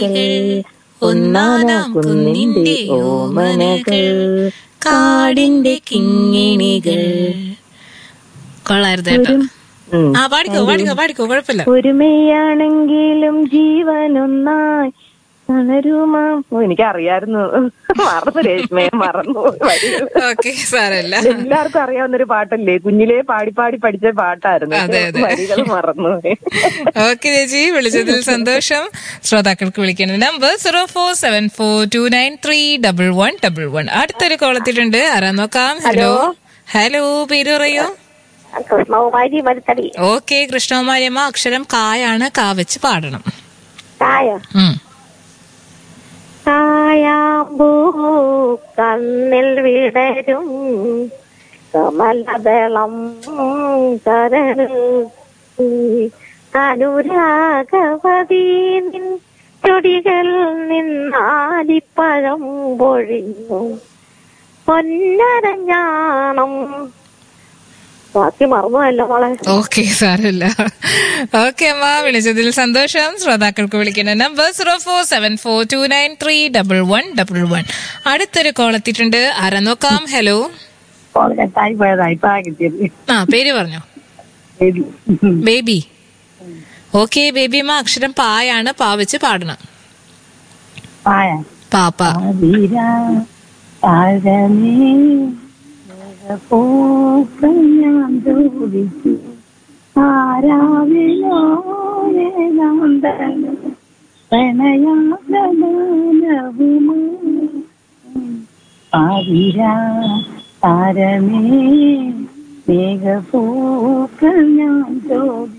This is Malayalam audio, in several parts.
കിളികൾ ഒന്നാനാം കുന്നിന്റെ ഓമനകൾ കാടിന്റെ കിങ്ങിണികൾ. കൊള്ളായിരുന്നു കേട്ടോ. പാടിക്കോ കുഴപ്പമില്ല. ഒരുമയാണെങ്കിലും ജീവനൊന്നായി തളരുമാ. എനിക്കറിയായിരുന്നു, മറന്നു രേഷ്മയെ മറന്നു. ഓക്കെ, സാരമില്ല. എല്ലാവർക്കും അറിയാവുന്നൊരു പാട്ടല്ലേ, കുഞ്ഞിലേ പാടി പാടി പഠിച്ച പാട്ടായിരുന്നു. വരികൾ മറന്നു. ഓക്കെ ചേച്ചി, വിളിച്ചതിൽ സന്തോഷം. ശ്രോതാക്കൾക്ക് വിളിക്കേണ്ട നമ്പർ 0474293111. അടുത്തൊരു കോൾ എത്തിയിട്ടുണ്ട്. ആരാ നോക്കാം. ഹലോ, പേര് പറയൂ. കൃഷ്ണകുമാരി മരുത്തടി. ഓക്കെ കൃഷ്ണകുമാരിയമ്മ, അക്ഷരം കായാണ്, കാ വെച്ച് പാടണം. കായാമ്പൂ കണ്ണിൽ വിടരും കമലദളം കരള് അനുരാഗവതീ നിൻ ചൊടികൾ നിന്നാലിപ്പഴം പൊഴിഞ്ഞു പൊന്നരഞ്ഞാണം. ബാക്കി മറന്നുവല്ലോ മോളെ. ഓക്കെ, സാരമില്ല. ഓക്കെ അമ്മ, വിളിച്ചതിൽ സന്തോഷം. ശ്രോതാക്കൾക്ക് വിളിക്കേണ്ട നമ്പർ 0474293111. അടുത്തൊരു കോൾ എത്തിയിട്ടുണ്ട്. ആരാ നോക്കാം. ഹലോ, പേര് പറഞ്ഞോ. ബേബി. ഓക്കെ ബേബി അമ്മ, അക്ഷരം പായാണ്, പാ വെച്ച് പാടണം. പാപ്പ. താരമേ മേഘപൂക്കൾ ഞാൻ ജോലി.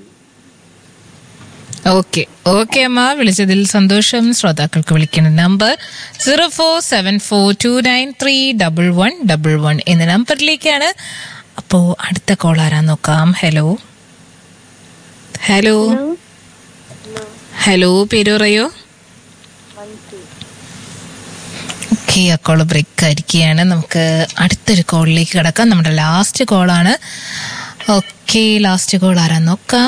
ഓക്കെ അമ്മ, വിളിച്ചതിൽ സന്തോഷം. ശ്രോതാക്കൾക്ക് വിളിക്കുന്ന നമ്പർ 0474293111 എന്ന നമ്പറിലേക്കാണ്. അപ്പോ അടുത്ത കോൾ ആരാ നോക്കാം. ഹലോ, പേര് പറയോ. ഓക്കെ, ആ കോള് ബ്രേക്ക് ആയിരിക്കുകയാണ്. നമുക്ക് അടുത്തൊരു കോളിലേക്ക് കിടക്കാം. നമ്മുടെ ലാസ്റ്റ് കോളാണ്. ഓക്കെ, ലാസ്റ്റ് കോൾ ആരാ നോക്കാം.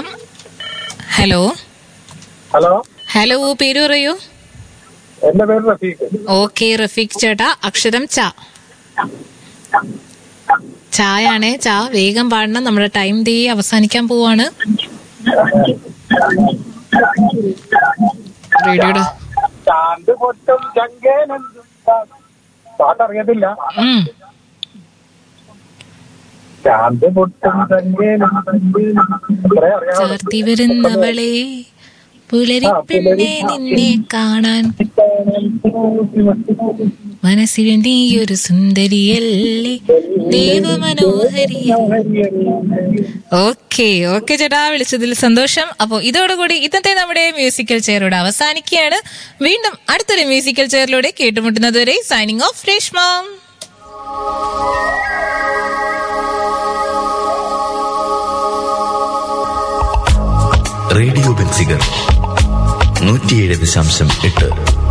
ഹലോ, പേര് പറയൂ. എന്റെ പേര് റഫീഖ്. ഓക്കെ റഫീഖ് ചേട്ടാ, അക്ഷരം ച. ചായാണേ, ചാ വേഗം പാടണം. നമ്മുടെ ടൈം ദേ അവസാനിക്കാൻ പോവാണ്. റേഡിയോയുടെ പാട്ടറിയത്തില്ല. ചാർത്തി വരുന്നവളെ പുലരിപ്പെണ്ണെ നിന്നെ കാണാൻ മനസ്സിൽ നീയൊരു സുന്ദരിയല്ലേ ദേവമനോഹരി. ഓക്കെ ചേട്ടാ, വിളിച്ചതിൽ സന്തോഷം. അപ്പോ ഇതോടുകൂടി ഇന്നത്തെ നമ്മുടെ മ്യൂസിക്കൽ ചെയറിലൂടെ അവസാനിക്കുകയാണ്. വീണ്ടും അടുത്തൊരു musical ചെയറിലൂടെ കേട്ടുമുട്ടുന്നതുവരെ signing off Reshma. Radio Benziger 107.8